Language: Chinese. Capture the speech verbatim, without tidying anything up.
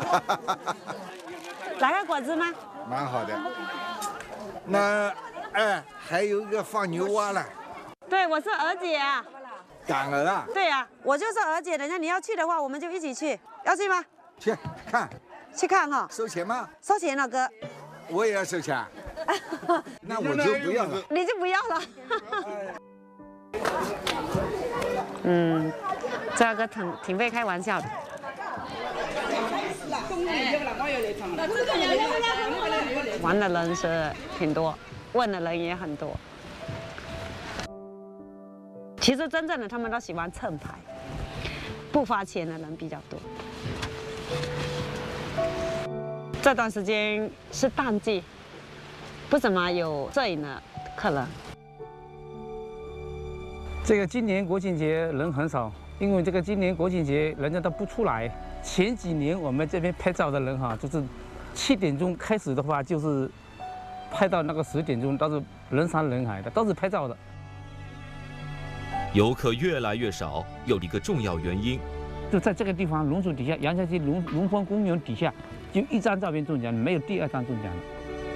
来个果子吗？ 蛮好的。那，哎，还有一个放牛蛙了。 对，我是娥姐啊。 赶鹅啊？ 对呀、啊，我就是娥姐。人家你要去的话，我们就一起去。要去吗？ 去看。 去看哈。 收钱吗？ 收钱了，哥。 我也要收钱。那我就不要了。 你就不要了。嗯，这个挺挺会开玩笑的。玩的人是挺多，问的人也很多。其实真正的他们都喜欢蹭牌，不花钱的人比较多。这段时间是淡季，不怎么有摄影的客人。 这个今年国庆节人很少，因为这个今年国庆节人家都不出来。前几年我们这边拍照的人哈，就是七点钟开始的话，就是拍到那个十点钟，都是人山人海的，都是拍照的。 游客越来越少，有一个重要原因， 就在这个地方榕树底下，杨家溪龙龙峰公园底下，就一张照片中奖，没有第二张中奖了。